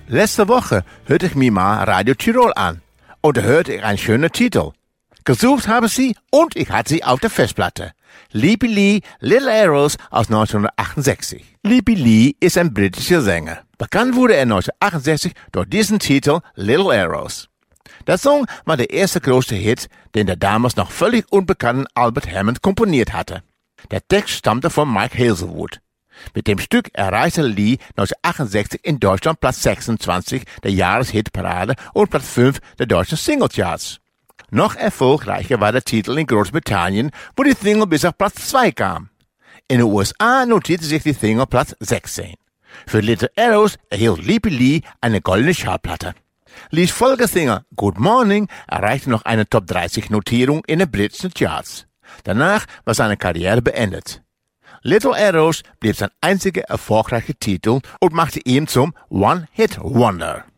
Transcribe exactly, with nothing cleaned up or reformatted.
Letzte Woche hörte ich mir mal Radio Tirol an und da hörte ich einen schönen Titel. Gesucht habe sie und ich hatte sie auf der Festplatte. Leapy Lee, Little Arrows aus neunzehnhundertachtundsechzig. Leapy Lee ist ein britischer Sänger. Bekannt wurde er neunzehnhundertachtundsechzig durch diesen Titel Little Arrows. Der Song war der erste große Hit, den der damals noch völlig unbekannten Albert Hammond komponiert hatte. Der Text stammte von Mike Hazelwood. Mit dem Stück erreichte Lee neunzehnhundertachtundsechzig in Deutschland Platz sechsundzwanzig der Jahreshitparade und Platz fünf der deutschen Singlecharts. Noch erfolgreicher war der Titel in Großbritannien, wo die Single bis auf Platz zwei kam. In den U S A notierte sich die Single Platz sechzehn. Für Little Arrows erhielt Leapy Lee eine goldene Schallplatte. Lees Folgesingle Good Morning erreichte noch eine Top dreißig Notierung in den britischen Charts. Danach war seine Karriere beendet. Little Arrows blieb sein einziger erfolgreicher Titel und machte ihn zum One-Hit-Wonder.